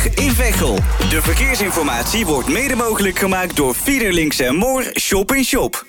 A20 in Veghel. De verkeersinformatie wordt mede mogelijk gemaakt door Fiederlinks en Moor Shop in Shop.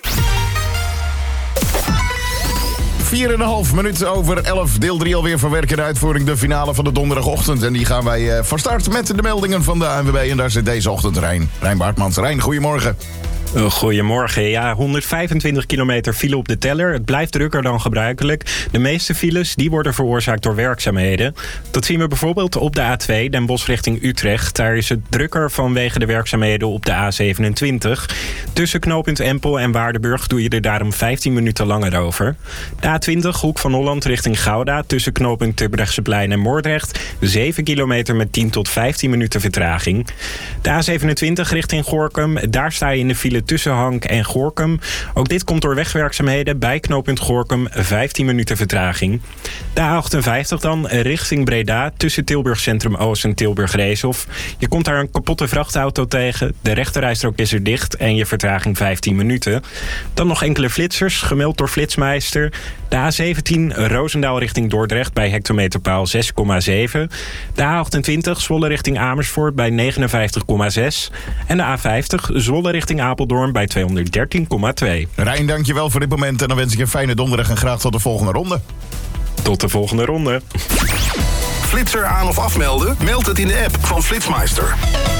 4,5 minuten over 11, deel 3 alweer verwerken de uitvoering, de finale van de donderdagochtend. En die gaan wij van start met de meldingen van de ANWB. En daar zit deze ochtend Rijn Baartmans. Rijn, goedemorgen. Goedemorgen. Ja, 125 kilometer file op de teller. Het blijft drukker dan gebruikelijk. De meeste files die worden veroorzaakt door werkzaamheden. Dat zien we bijvoorbeeld op de A2, Den Bosch richting Utrecht. Daar is het drukker vanwege de werkzaamheden op de A27. Tussen knooppunt Empel en Waardenburg doe je er daarom 15 minuten langer over. De A20, Hoek van Holland richting Gouda. Tussen knooppunt Terbrechtseplein en Moordrecht. 7 kilometer met 10 tot 15 minuten vertraging. De A27 richting Gorinchem. Daar sta je in de file tussen Hank en Gorinchem. Ook dit komt door wegwerkzaamheden bij knooppunt Gorinchem, 15 minuten vertraging. De A58 dan, richting Breda, tussen Tilburg Centrum Oost en Tilburg Reeshof. Je komt daar een kapotte vrachtauto tegen, de rechterrijstrook is er dicht en je vertraging 15 minuten. Dan nog enkele flitsers, gemeld door Flitsmeister. De A17 Roosendaal richting Dordrecht bij hectometerpaal 6,7. De A28 Zwolle richting Amersfoort bij 59,6. En de A50 Zwolle richting Apeldoorn bij 213,2. Rijn, dankjewel voor dit moment en dan wens ik een fijne donderdag en graag tot de volgende ronde. Tot de volgende ronde. Flitser aan of afmelden? Meld het in de app van Flitsmeister.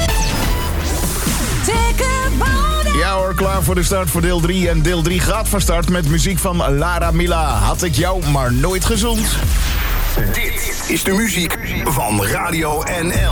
Ja hoor, klaar voor de start voor deel 3. En deel 3 gaat van start met muziek van Lara Mila. Had ik jou maar nooit gezoend. Dit is de muziek van Radio NL.